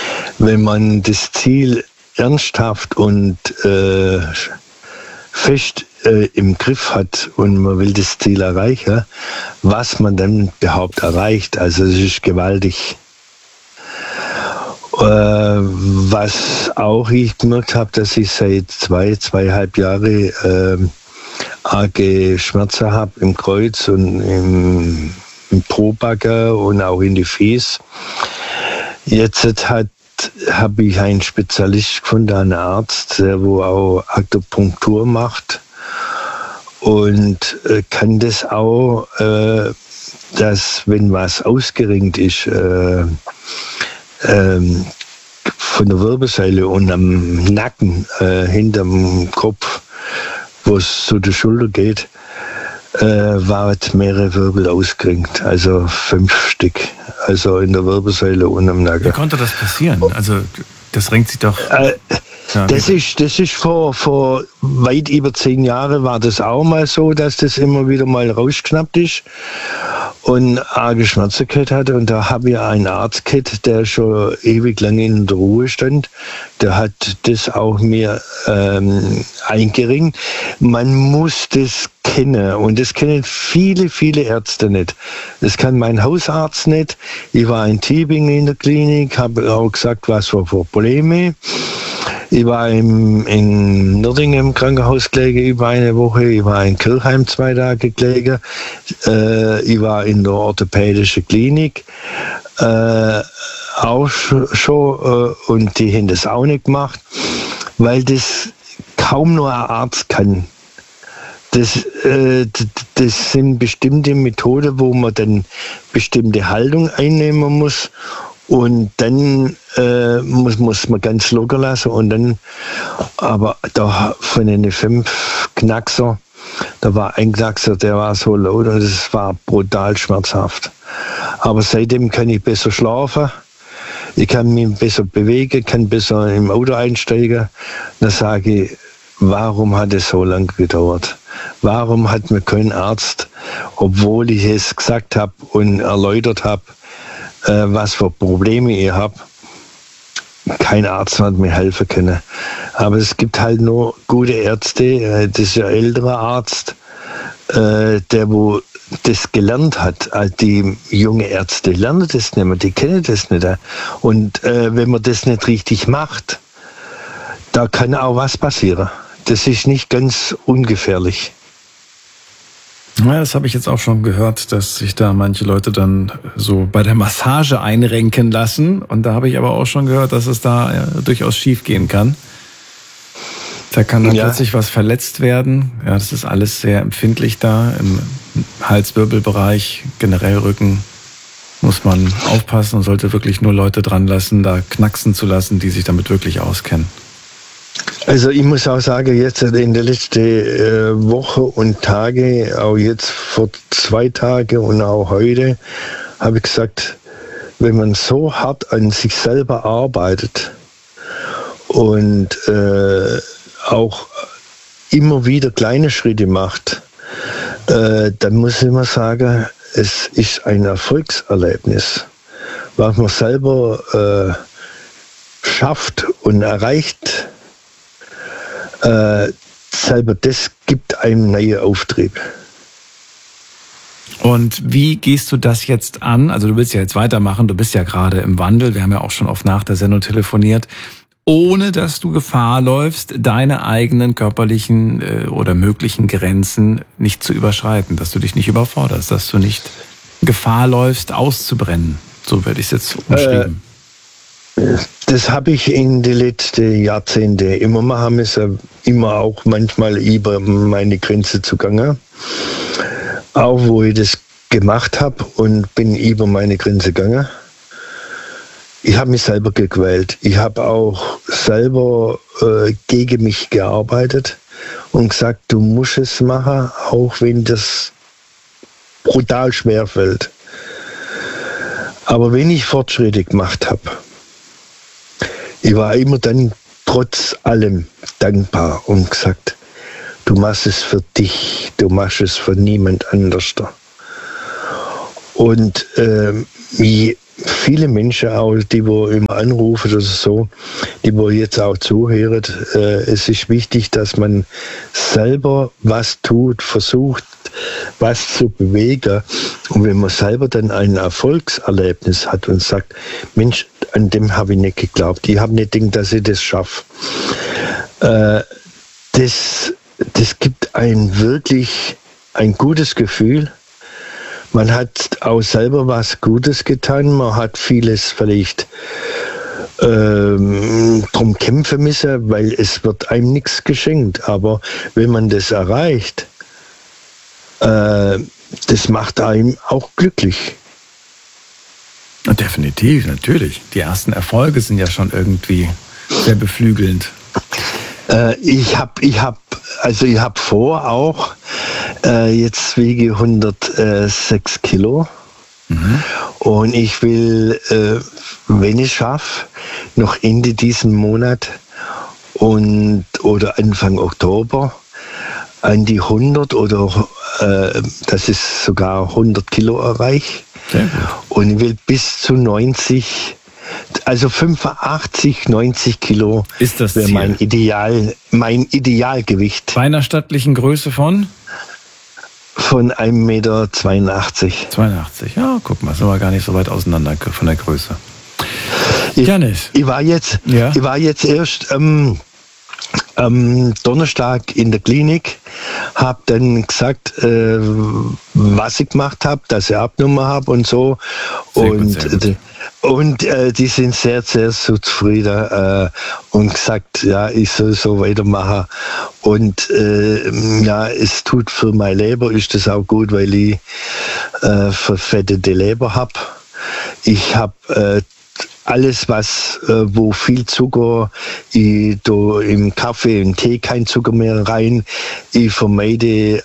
wenn man das Ziel ernsthaft und fest im Griff hat und man will das Ziel erreichen, was man dann überhaupt erreicht. Also es ist gewaltig. Was auch ich gemerkt habe, dass ich seit 2,5 Jahre arge Schmerzen habe im Kreuz und im Pobacken und auch in die Fies. Jetzt habe ich einen Spezialist gefunden, einen Arzt, der wo auch Akupunktur macht und kann das auch, dass wenn was ausgeringt ist von der Wirbelsäule und am Nacken, hinterm Kopf, wo es zu der Schulter geht, waren mehrere Wirbel ausgeringt, also 5 Stück, also in der Wirbelsäule und am Nacken. Wie konnte das passieren? Also das renkt sich doch... Das ist vor weit über 10 Jahren war das auch mal so, dass das immer wieder mal rausgeschnappt ist und arge Schmerzen gehabt hatte. Und da habe ich einen Arzt gehabt, der schon ewig lange in der Ruhe stand. Der hat das auch mir eingeringt. Man muss das kennen und das kennen viele, viele Ärzte nicht. Das kann mein Hausarzt nicht. Ich war in Tübingen in der Klinik, habe auch gesagt, was für Probleme. Ich war in Nördingen im Krankenhaus gelegen über eine Woche. Ich war in Kirchheim 2 Tage gelegen. Ich war in der orthopädischen Klinik auch schon und die haben das auch nicht gemacht, weil das kaum nur ein Arzt kann. Das sind bestimmte Methoden, wo man dann bestimmte Haltung einnehmen muss. Und dann muss man ganz locker lassen. Und dann, aber da von den 5 Knackser, da war ein Knackser, der war so laut und es war brutal schmerzhaft. Aber seitdem kann ich besser schlafen. Ich kann mich besser bewegen, kann besser im Auto einsteigen. Dann sage ich, warum hat es so lange gedauert? Warum hat mir kein Arzt, obwohl ich es gesagt habe und erläutert habe, was für Probleme ich habe, kein Arzt hat mir helfen können. Aber es gibt halt nur gute Ärzte. Das ist ein älterer Arzt, der wo das gelernt hat. Die jungen Ärzte lernen das nicht mehr, die kennen das nicht. Und wenn man das nicht richtig macht, da kann auch was passieren. Das ist nicht ganz ungefährlich. Ja, das habe ich jetzt auch schon gehört, dass sich da manche Leute dann so bei der Massage einrenken lassen. Und da habe ich aber auch schon gehört, dass es da durchaus schief gehen kann. Da kann dann plötzlich was verletzt werden. Ja, das ist alles sehr empfindlich da. Im Halswirbelbereich, generell Rücken, muss man aufpassen und sollte wirklich nur Leute dran lassen, da knacksen zu lassen, die sich damit wirklich auskennen. Also ich muss auch sagen, jetzt in der letzten Woche und Tage, auch jetzt vor 2 Tagen und auch heute, habe ich gesagt, wenn man so hart an sich selber arbeitet und auch immer wieder kleine Schritte macht, dann muss ich immer sagen, es ist ein Erfolgserlebnis, was man selber schafft und erreicht. Selber, das gibt einem neuen Auftrieb. Und wie gehst du das jetzt an? Also du willst ja jetzt weitermachen, du bist ja gerade im Wandel, wir haben ja auch schon oft nach der Sendung telefoniert, ohne dass du Gefahr läufst, deine eigenen körperlichen oder möglichen Grenzen nicht zu überschreiten, dass du dich nicht überforderst, dass du nicht Gefahr läufst, auszubrennen. So werde ich es jetzt umschrieben. Das habe ich in den letzten Jahrzehnten immer machen müssen, immer auch manchmal über meine Grenze zugange. Auch wo ich das gemacht habe und bin über meine Grenze gegangen. Ich habe mich selber gequält. Ich habe auch selber gegen mich gearbeitet und gesagt, du musst es machen, auch wenn das brutal schwer fällt. Aber wenn ich Fortschritte gemacht habe, ich war immer dann trotz allem dankbar und gesagt, du machst es für dich, du machst es für niemand anders. Und viele Menschen auch, die wo immer anrufen oder so, die wo jetzt auch zuhören, es ist wichtig, dass man selber was tut, versucht, was zu bewegen. Und wenn man selber dann ein Erfolgserlebnis hat und sagt, Mensch, an dem habe ich nicht geglaubt, ich habe nicht gedacht, dass ich das schaffe. Das gibt einem wirklich ein gutes Gefühl. Man hat auch selber was Gutes getan, man hat vieles vielleicht drum kämpfen müssen, weil es wird einem nichts geschenkt. Aber wenn man das erreicht, das macht einem auch glücklich. Definitiv, natürlich. Die ersten Erfolge sind ja schon irgendwie sehr beflügelnd. Ich hab vor auch, jetzt wiege ich 106 Kilo. Mhm. Und ich will, wenn ich schaffe, noch Ende diesen Monat oder Anfang Oktober an die 100 oder das ist sogar 100 Kilo erreiche. Und ich will bis zu 90, also 85, 90 Kilo ist das wäre mein Idealgewicht. Bei einer stattlichen Größe von? Von 1,82 Meter. 82, ja, guck mal, sind wir gar nicht so weit auseinander von der Größe. Janis. Ich war jetzt erst Donnerstag in der Klinik, habe dann gesagt, was ich gemacht habe, dass ich abgenommen habe und so. Sehr gut. Die sind sehr, sehr so zufrieden und gesagt, ja, ich soll so weitermachen. Und es tut für mein Leber, ist das auch gut, weil ich verfettete Leber habe. Ich habe alles, wo viel Zucker, im Kaffee, im Tee kein Zucker mehr rein. Ich vermeide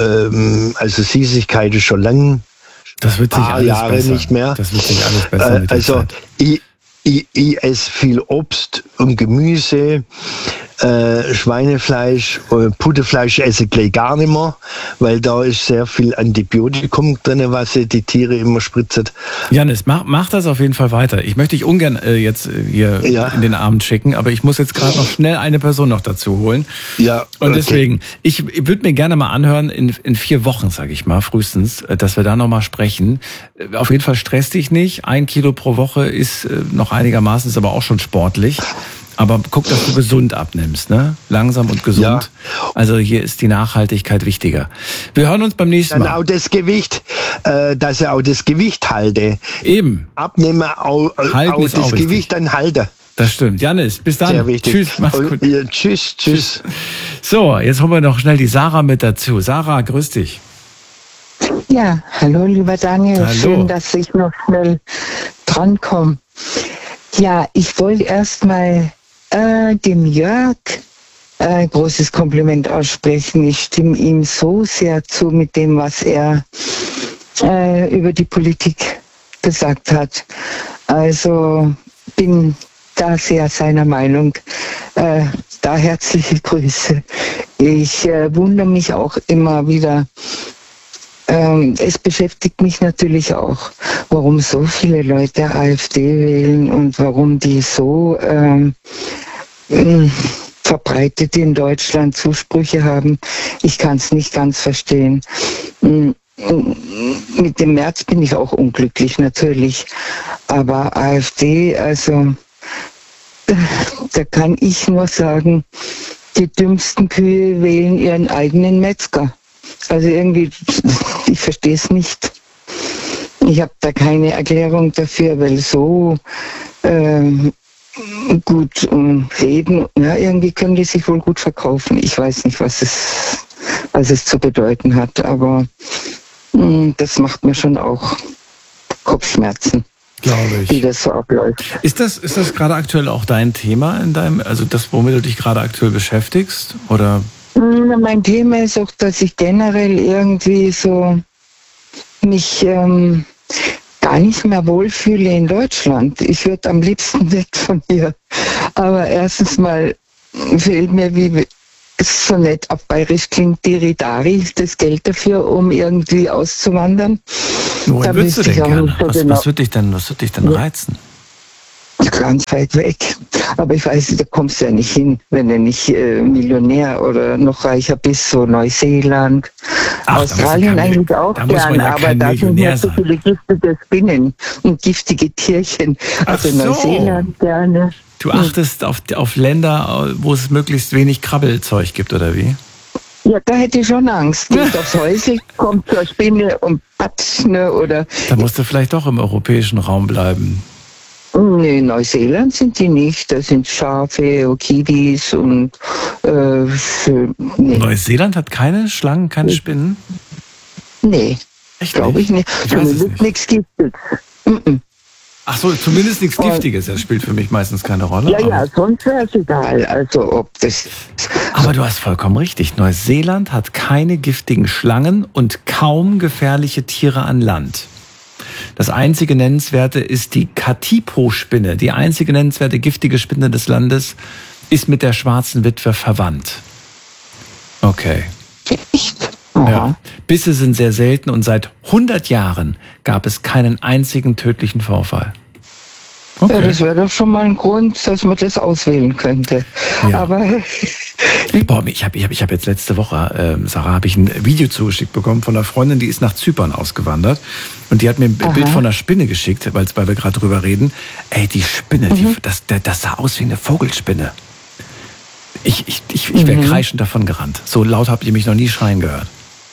Süßigkeiten schon lange. Das wird sich alles Jahre besser. Nicht mehr. Das wird sich alles besser mit der Zeit. Ich esse viel Obst und Gemüse, Schweinefleisch, Putenfleisch esse ich gleich gar nicht mehr, weil da ist sehr viel Antibiotikum drin, was die Tiere immer spritzen. Janis, mach das auf jeden Fall weiter. Ich möchte dich ungern jetzt hier in den Abend schicken, aber ich muss jetzt gerade noch schnell eine Person noch dazu holen. Ja. Und deswegen, ich würde mir gerne mal anhören, in 4 Wochen, sage ich mal, frühestens, dass wir da nochmal sprechen. Auf jeden Fall stress dich nicht. 1 Kilo pro Woche ist noch einigermaßen, ist aber auch schon sportlich. Aber guck, dass du gesund abnimmst, ne? Langsam und gesund. Ja. Also hier ist die Nachhaltigkeit wichtiger. Wir hören uns beim nächsten Mal. Dann auch das Gewicht, dass er auch das Gewicht halte. Eben. Abnehmen, auch das Gewicht dann halte. Das stimmt. Janis, bis dann. Sehr wichtig. Tschüss, mach's gut. Tschüss. So, jetzt holen wir noch schnell die Sarah mit dazu. Sarah, grüß dich. Ja, hallo lieber Daniel. Hallo. Schön, dass ich noch schnell drankomme. Ja, ich wollte erstmal dem Jörg großes Kompliment aussprechen. Ich stimme ihm so sehr zu mit dem, was er über die Politik gesagt hat. Also bin da sehr seiner Meinung. Da herzliche Grüße. Ich wundere mich auch immer wieder. Es beschäftigt mich natürlich auch, warum so viele Leute AfD wählen und warum die so verbreitet in Deutschland Zusprüche haben. Ich kann es nicht ganz verstehen. Mit dem März bin ich auch unglücklich, natürlich. Aber AfD, also da kann ich nur sagen, die dümmsten Kühe wählen ihren eigenen Metzger. Also irgendwie, ich verstehe es nicht. Ich habe da keine Erklärung dafür, weil so gut reden, ja, irgendwie können die sich wohl gut verkaufen. Ich weiß nicht, was es zu bedeuten hat, aber das macht mir schon auch Kopfschmerzen. Glaube ich. Wie das so abläuft. Ist das gerade aktuell auch dein Thema also das, womit du dich gerade aktuell beschäftigst? Oder? Mein Thema ist auch, dass ich generell irgendwie so mich gar nicht mehr wohlfühle in Deutschland. Ich würde am liebsten weg von hier. Aber erstens mal fehlt mir, wie es so nett auf Bayerisch klingt, Diridari, das Geld dafür, um irgendwie auszuwandern. Wohin würdest du denn gerne? Was wird dich denn reizen? Ganz weit weg. Aber ich weiß, da kommst du ja nicht hin, wenn du nicht Millionär oder noch reicher bist, so Neuseeland. Australien eigentlich auch gern, aber da sind ja so viele giftige Spinnen und giftige Tierchen. Also Neuseeland gerne. Du achtest auf Länder, wo es möglichst wenig Krabbelzeug gibt, oder wie? Ja, da hätte ich schon Angst. Geht aufs Häuschen, kommt zur Spinne und patsch, ne, oder... Da musst du vielleicht doch im europäischen Raum bleiben. Nee, in Neuseeland sind die nicht. Da sind Schafe, Kiwis und... nee. Neuseeland hat keine Schlangen, keine Spinnen? Nee, glaube ich nicht. Zumindest nichts Giftiges. Ach so, zumindest nichts Giftiges. Das spielt für mich meistens keine Rolle. Ja, sonst wäre es egal. Also ob das... Aber du hast vollkommen richtig. Neuseeland hat keine giftigen Schlangen und kaum gefährliche Tiere an Land. Das einzige Nennenswerte ist die Katipo-Spinne. Die einzige nennenswerte giftige Spinne des Landes ist mit der schwarzen Witwe verwandt. Okay. Echt? Ja. Bisse sind sehr selten und seit 100 Jahren gab es keinen einzigen tödlichen Vorfall. Okay. Ja, das wäre doch schon mal ein Grund, dass man das auswählen könnte. Ja. Aber ich habe jetzt letzte Woche, Sarah, habe ich ein Video zugeschickt bekommen von einer Freundin, die ist nach Zypern ausgewandert und die hat mir ein Bild von einer Spinne geschickt, weil wir gerade drüber reden. Ey, die Spinne, das sah aus wie eine Vogelspinne. Ich wäre kreischend davon gerannt. So laut habt ihr mich noch nie schreien gehört.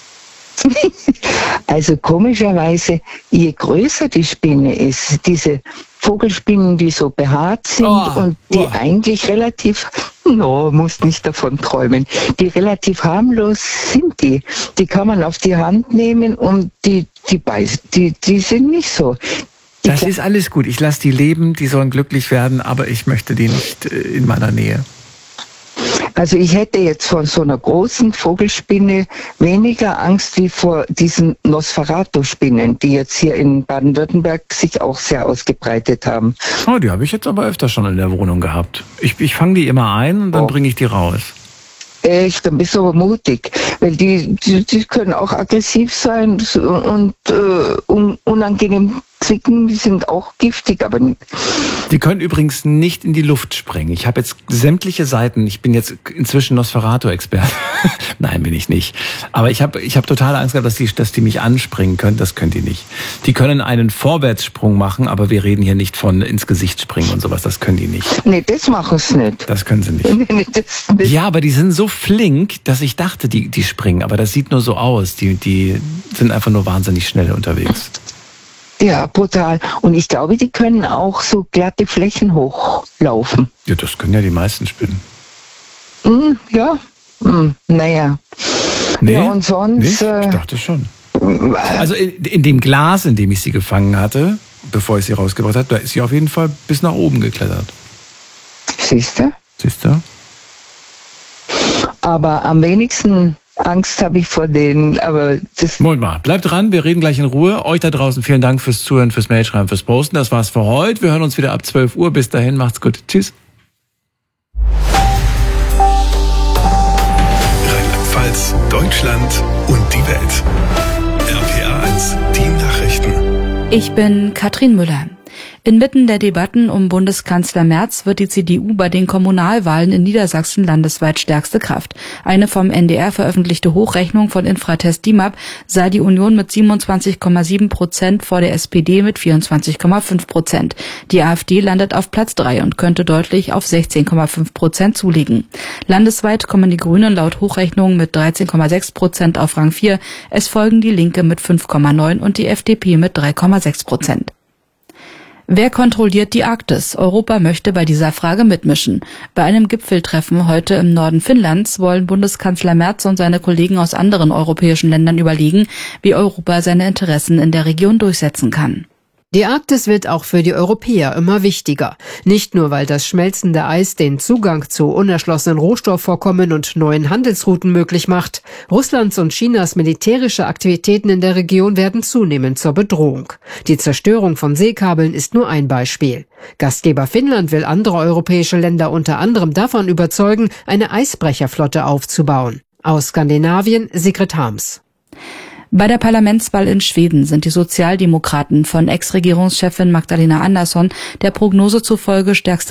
Also komischerweise, je größer die Spinne ist, diese Vogelspinnen, die so behaart sind und die eigentlich relativ, musst nicht davon träumen, die relativ harmlos sind die kann man auf die Hand nehmen und die sind nicht so. Das ist alles gut, ich lasse die leben, die sollen glücklich werden, aber ich möchte die nicht in meiner Nähe. Also ich hätte jetzt von so einer großen Vogelspinne weniger Angst wie vor diesen Nosferatu-Spinnen, die jetzt hier in Baden-Württemberg sich auch sehr ausgebreitet haben. Oh, die habe ich jetzt aber öfter schon in der Wohnung gehabt. Ich fange die immer ein und dann bringe ich die raus. Echt, dann bist du aber mutig, weil die können auch aggressiv sein und unangenehm zwicken, die sind auch giftig, aber nicht. Die können übrigens nicht in die Luft springen. Ich habe jetzt sämtliche Seiten, ich bin jetzt inzwischen Nosferatu-Experte. Nein, bin ich nicht. Aber ich hab total Angst gehabt, dass die mich anspringen können. Das können die nicht. Die können einen Vorwärtssprung machen, aber wir reden hier nicht von ins Gesicht springen und sowas. Das können die nicht. Nee, das machen sie nicht. Das können sie nicht. Nee, das nicht. Ja, aber die sind so flink, dass ich dachte, die springen. Aber das sieht nur so aus. Die sind einfach nur wahnsinnig schnell unterwegs. Ja, brutal. Und ich glaube, die können auch so glatte Flächen hochlaufen. Ja, das können ja die meisten Spinnen. Ja, naja. Nee, ja, und sonst... Nee, ich dachte schon. Also in dem Glas, in dem ich sie gefangen hatte, bevor ich sie rausgebracht habe, da ist sie auf jeden Fall bis nach oben geklettert. Siehst du? Aber am wenigsten Angst habe ich vor denen, aber das... Moment mal, bleibt dran, wir reden gleich in Ruhe. Euch da draußen vielen Dank fürs Zuhören, fürs Mailschreiben, fürs Posten. Das war's für heute. Wir hören uns wieder ab 12 Uhr. Bis dahin, macht's gut. Tschüss. Rheinland-Pfalz, Deutschland und die Welt. RPA 1, die Nachrichten. Ich bin Katrin Müller. Inmitten der Debatten um Bundeskanzler Merz wird die CDU bei den Kommunalwahlen in Niedersachsen landesweit stärkste Kraft. Eine vom NDR veröffentlichte Hochrechnung von Infratest DIMAP sah die Union mit 27,7% vor der SPD mit 24,5%. Die AfD landet auf Platz 3 und könnte deutlich auf 16,5% zulegen. Landesweit kommen die Grünen laut Hochrechnung mit 13,6% auf Rang 4. Es folgen die Linke mit 5,9% und die FDP mit 3,6%. Wer kontrolliert die Arktis? Europa möchte bei dieser Frage mitmischen. Bei einem Gipfeltreffen heute im Norden Finnlands wollen Bundeskanzler Merz und seine Kollegen aus anderen europäischen Ländern überlegen, wie Europa seine Interessen in der Region durchsetzen kann. Die Arktis wird auch für die Europäer immer wichtiger. Nicht nur, weil das schmelzende Eis den Zugang zu unerschlossenen Rohstoffvorkommen und neuen Handelsrouten möglich macht. Russlands und Chinas militärische Aktivitäten in der Region werden zunehmend zur Bedrohung. Die Zerstörung von Seekabeln ist nur ein Beispiel. Gastgeber Finnland will andere europäische Länder unter anderem davon überzeugen, eine Eisbrecherflotte aufzubauen. Aus Skandinavien, Sigrid Harms. Bei der Parlamentswahl in Schweden sind die Sozialdemokraten von Ex-Regierungschefin Magdalena Andersson der Prognose zufolge stärkste